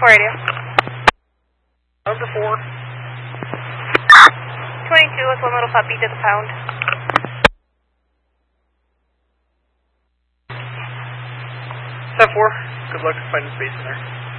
radio. Number 4. 22 with 1 little puppy to the pound. Step 4. Good luck finding space in there.